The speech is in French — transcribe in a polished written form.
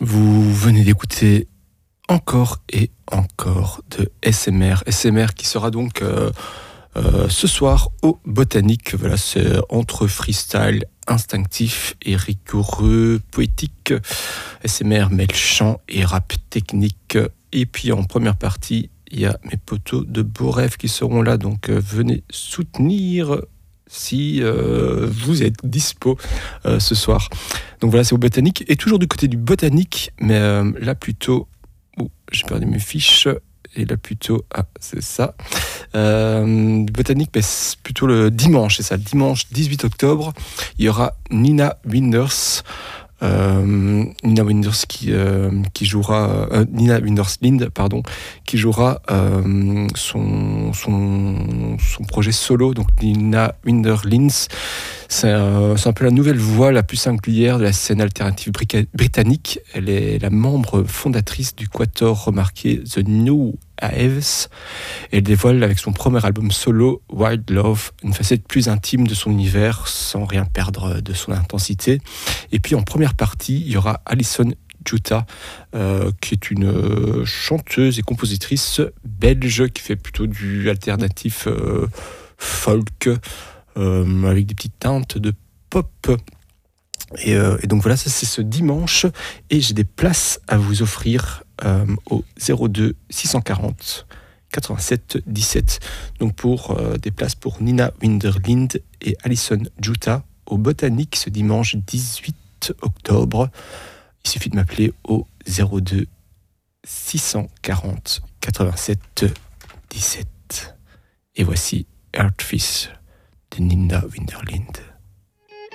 Vous venez d'écouter encore et encore de SMR. SMR qui sera donc ce soir au Botanique. Voilà, c'est entre freestyle instinctif et rigoureux, poétique. SMR mêle chant et rap technique. Et puis en première partie, il y a mes potos de Beaux Rêves qui seront là. Donc venez soutenir si vous êtes dispo ce soir. Donc voilà, c'est au Botanique. Et toujours du côté du Botanique, mais là plutôt... Oh, j'ai perdu mes fiches. Et là plutôt... Ah, c'est ça. Botanique, mais c'est plutôt le dimanche, c'est ça. Le dimanche 18 octobre, il y aura Nina Winders. Nina Winders qui jouera Nina Winders-Linde, pardon, qui jouera son projet solo, donc Nina Winder-Linds. C'est un peu la nouvelle voix la plus singulière de la scène alternative britannique. Elle est la membre fondatrice du quatuor remarqué The New Aves. Elle dévoile avec son premier album solo, Wild Love, une facette plus intime de son univers sans rien perdre de son intensité. Et puis en première partie, il y aura Alison Jutta, qui est une chanteuse et compositrice belge qui fait plutôt du alternatif folk avec des petites teintes de pop. Et donc voilà, ça c'est ce dimanche et j'ai des places à vous offrir au 02 640 87 17. Donc pour des places pour Nina Winder-Linde et Alison Jutta au Botanique ce dimanche 18 octobre. Il suffit de m'appeler au 02 640 87 17. Et voici Earthfish de Nina Winder-Linde.